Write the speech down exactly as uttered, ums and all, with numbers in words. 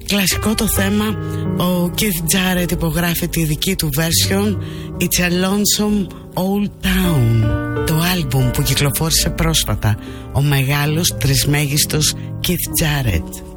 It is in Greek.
Κλασικό το θέμα. Ο Keith Jarrett υπογράφει τη δική του version, It's a Lonesome Old Town, το άλμπουμ που κυκλοφόρησε πρόσφατα ο μεγάλος τρισμέγιστος Keith Jarrett.